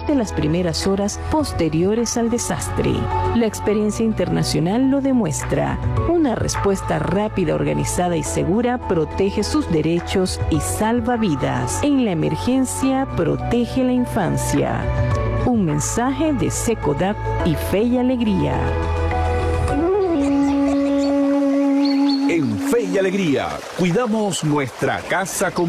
durante las primeras horas posteriores al desastre. La experiencia internacional lo demuestra. Una respuesta rápida, organizada y segura protege sus derechos y salva vidas. En la emergencia, protege la infancia. Un mensaje de SECODAP y Fe y Alegría. En Fe y Alegría, cuidamos nuestra casa común.